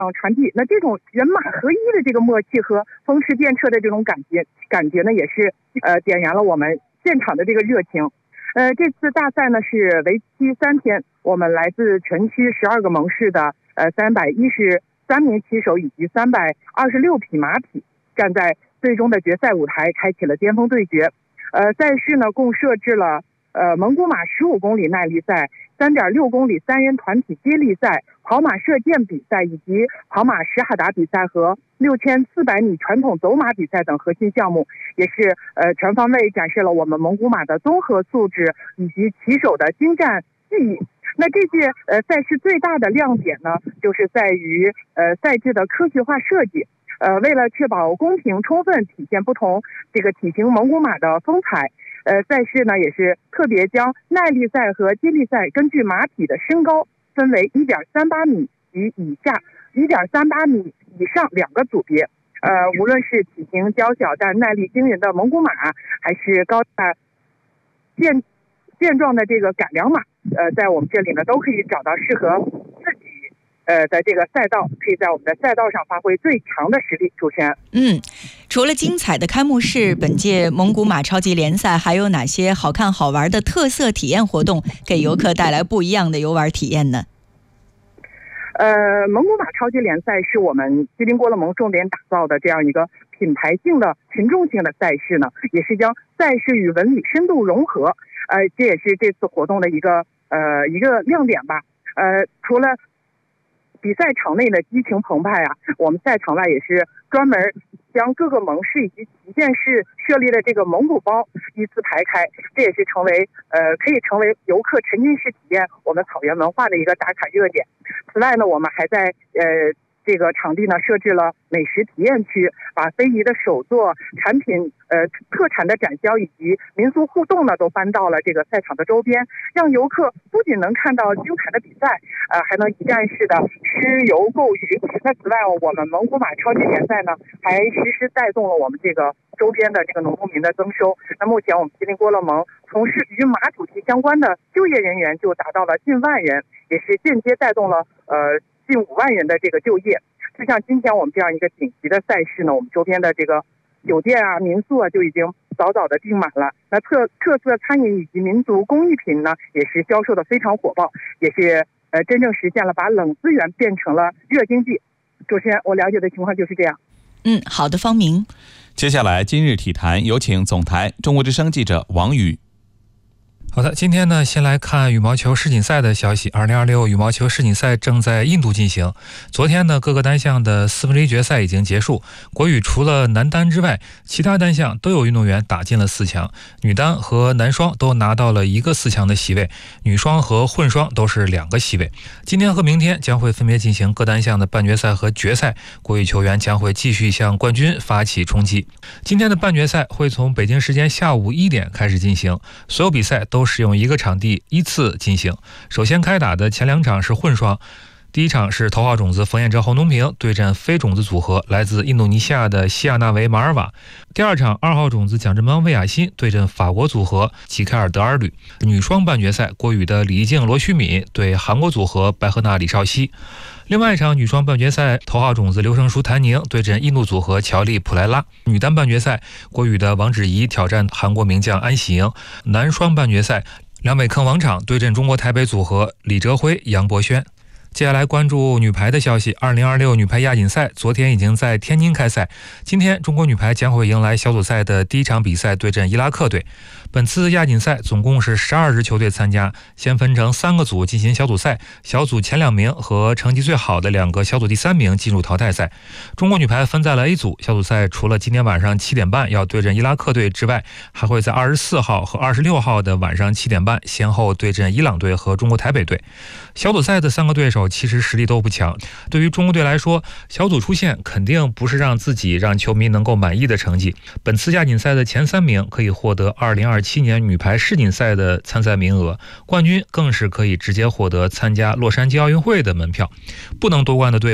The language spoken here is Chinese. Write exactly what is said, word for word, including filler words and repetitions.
传递。那这种人马合一的这个默契和风驰电掣的这种感觉，感觉呢也是呃点燃了我们现场的这个热情。呃，这次大赛呢是为期三天，我们来自全区十二个盟市的呃三百一十三名骑手以及三百二十六匹马匹，站在最终的决赛舞台，开启了巅峰对决。呃，赛事呢共设置了呃蒙古马十五公里耐力赛、三点六公里三人团体接力赛、跑马射箭比赛以及跑马什哈达比赛和六千四百米传统走马比赛等核心项目，也是呃全方位展示了我们蒙古马的综合素质以及骑手的精湛技艺。那这届呃赛事最大的亮点呢，就是在于呃赛制的科学化设计。呃，为了确保公平充分体现不同这个体型蒙古马的风采，呃，赛事呢也是特别将耐力赛和接力赛根据马匹的身高分为一点三八米及以下、一点三八米以上两个组别。呃，无论是体型娇小但耐力惊人的蒙古马，还是高大健健壮的这个赶良马，呃，在我们这里呢都可以找到适合自己呃的这个赛道，可以在我们的赛道上发挥最强的实力。主持人， 嗯，除了精彩的开幕式，本届蒙古马超级联赛还有哪些好看好玩的特色体验活动，给游客带来不一样的游玩体验呢？ 呃，蒙古马超级联赛是我们吉林郭勒盟重点打造的这样一个品牌性的群众性的赛事呢，也是将赛事与文旅深度融合。呃，这也是这次活动的一个呃一个亮点吧。呃，除了比赛场内的激情澎湃啊，我们赛场外也是专门将各个盟市以及旗舰市设立的这个蒙古包依次排开，这也是成为呃可以成为游客沉浸式体验我们草原文化的一个打卡热点。此外呢，我们还在呃这个场地呢设置了美食体验区，把非遗的手作产品呃特产的展销以及民俗互动呢都搬到了这个赛场的周边，让游客不仅能看到精彩的比赛，呃还能一站式的吃游购娱。那此外，我们蒙古马超级联赛呢还实时带动了我们这个周边的这个农牧民的增收。那目前我们吉林郭勒盟从事与马主题相关的就业人员就达到了近万人，也是间接带动了呃近五万人的这个就业。就像今天我们这样一个顶级的赛事呢，我们周边的这个酒店啊、民宿啊就已经早早的订满了。那特特色餐饮以及民族工艺品呢，也是销售的非常火爆，也是呃真正实现了把冷资源变成了热经济。主持人，我了解的情况就是这样。 嗯，好的，方明。 接下来今日体坛，有请总台中国之声记者王宇。 好的，今天呢，先来看羽毛球世锦赛的消息。二零二六羽毛球世锦赛正在印度进行。昨天呢，各个单项的四分之一决赛已经结束。国羽除了男单之外，其他单项都有运动员打进了四强。女单和男双都拿到了一个四强的席位，女双和混双都是两个席位。今天和明天将会分别进行各单项的半决赛和决赛，国羽球员将会继续向冠军发起冲击。今天的半决赛会从北京时间下午一点开始进行，所有比赛都都使用一个场地依次进行。首先开打的前两场是混双，第一场是头号种子冯彦哲、侯东平对阵非种子组合来自印度尼西亚的西亚纳维马尔瓦，第二场二号种子蒋振邦、魏雅欣对阵法国组合齐凯尔德尔吕。女双半决赛，国羽的李易静、罗虚敏对韩国组合白赫娜、李绍熙。另外一场女双半决赛，头号种子刘胜书、谭宁对阵印度组合乔丽、普莱拉。女单半决赛，国羽的王芷怡挑战韩国名将安喜莹。男双半决赛，梁伟铿、王昶对阵中国台北组合李哲辉、杨博轩。接下来关注女排的消息。二零二六女排亚锦赛昨天已经在天津开赛，今天中国女排将会迎来小组赛的第一场比赛，对阵伊拉克队。本次亚锦赛总共是十二支球队参加，先分成三个组进行小组赛，小组前两名和成绩最好的两个小组第三名进入淘汰赛。中国女排分在了 A 组，小组赛除了今天晚上七点半要对阵伊拉克队之外，还会在二十四号和二十六号的晚上七点半先后对阵伊朗队和中国台北队。小组赛的三个对手其实实力都不强，对于中国队来说，小组出线肯定不是让自己让球迷能够满意的成绩。本次亚锦赛的前三名可以获得二零二七年女排世锦赛的参赛名额，冠军更是可以直接获得参加洛杉矶奥运会的门票。不能夺冠的队伍